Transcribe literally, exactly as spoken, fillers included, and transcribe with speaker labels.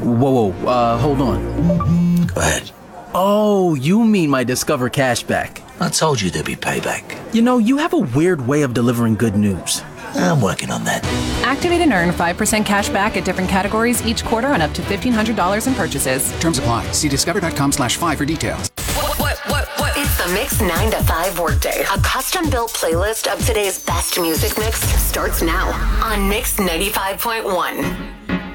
Speaker 1: Whoa, whoa, uh, hold on.
Speaker 2: Go ahead.
Speaker 1: Oh, you mean my Discover cashback.
Speaker 2: I told you there'd be payback.
Speaker 1: You know, you have a weird way of delivering good news.
Speaker 2: I'm working on that.
Speaker 3: Activate and earn five percent cash back at different categories each quarter on up to fifteen hundred dollars in purchases.
Speaker 4: Terms apply. See discover.com slash five for details.
Speaker 5: What, what, what, what? It's the Mix nine to five workday. A custom-built playlist of today's best music mix starts now on Mix ninety-five point one.